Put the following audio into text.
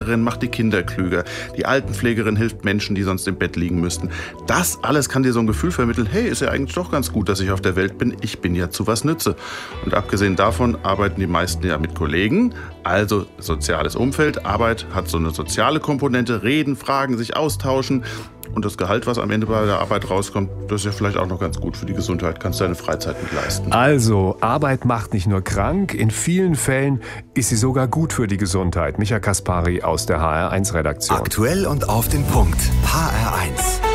Kindergärtnerin macht die Kinder klüger. Die Altenpflegerin hilft Menschen, die sonst im Bett liegen müssten. Das alles kann dir so ein Gefühl vermitteln, hey, ist ja eigentlich doch ganz gut, dass ich auf der Welt bin. Ich bin ja zu was nütze. Und abgesehen davon arbeiten die meisten ja mit Kollegen. Also soziales Umfeld. Arbeit hat so eine soziale Komponente. Reden, fragen, sich austauschen. Und das Gehalt, was am Ende bei der Arbeit rauskommt, das ist ja vielleicht auch noch ganz gut für die Gesundheit. Kannst du deine Freizeit mit leisten. Also, Arbeit macht nicht nur krank, in vielen Fällen ist sie sogar gut für die Gesundheit. Micha Kaspari aus der HR1-Redaktion. Aktuell und auf den Punkt. HR1.